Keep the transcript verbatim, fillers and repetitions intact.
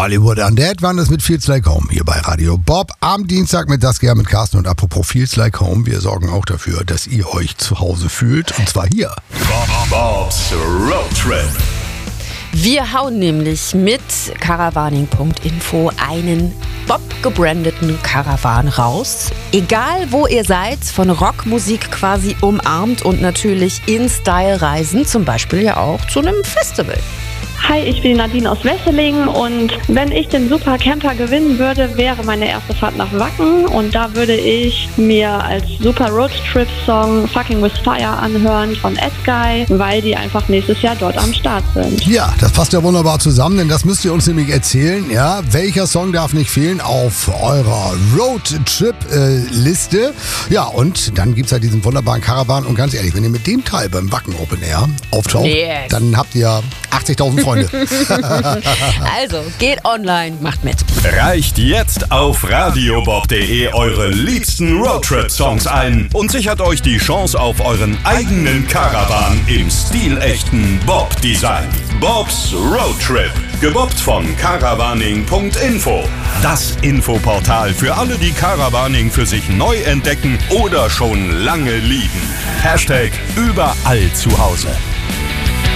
Hollywood Undead waren das mit Feels Like Home hier bei Radio Bob. Am Dienstag mit Saskia, mit Carsten und apropos Feels Like Home. Wir sorgen auch dafür, dass ihr euch zu Hause fühlt. Und zwar hier. Bob, Bob's Road Trip. Wir hauen nämlich mit Caravaning Punkt info einen Bob-gebrandeten Caravan raus. Egal wo ihr seid, von Rockmusik quasi umarmt und natürlich in Style reisen, zum Beispiel ja auch zu einem Festival. Hi, ich bin Nadine aus Wesseling und wenn ich den Super Camper gewinnen würde, wäre meine erste Fahrt nach Wacken und da würde ich mir als Super Road Trip Song Fucking With Fire anhören von Edguy, weil die einfach nächstes Jahr dort am Start sind. Ja, das passt ja wunderbar zusammen, denn das müsst ihr uns nämlich erzählen. Ja, welcher Song darf nicht fehlen auf eurer Road Trip äh, Liste? Ja, und dann gibt's ja diesen wunderbaren Caravan und ganz ehrlich, wenn ihr mit dem Teil beim Wacken Open Air auftaucht, yes. dann habt ihr achtzigtausend Freunde. Also, geht online, macht mit. Reicht jetzt auf radiobob punkt de eure liebsten Roadtrip-Songs ein und sichert euch die Chance auf euren eigenen Caravan im stilechten Bob-Design. Bob's Road Trip, gebobbt von Caravaning Punkt info. Das Infoportal für alle, die Caravaning für sich neu entdecken oder schon lange lieben. Hashtag überall zu Hause.